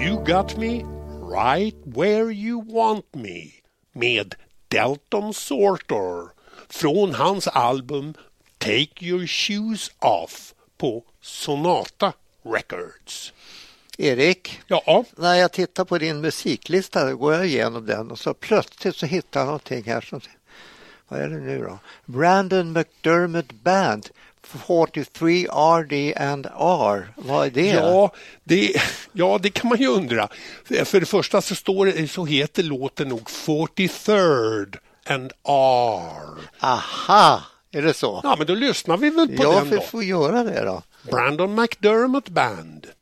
You Got Me Right Where You Want Me med Delton Sorter från hans album Take Your Shoes Off på Sonata Records. Erik, Ja. När jag tittar på din musiklista går jag igenom den och så plötsligt så hittar jag någonting här som, vad är det nu då? Brandon McDermott Band 43 RD and R. Vad är det? Ja, det kan man ju undra. För det första så heter låten nog 43rd and R. Aha, är det så? Ja, men då lyssnar vi väl på den då. Ja, vi får göra det då. Brandon McDermott Band.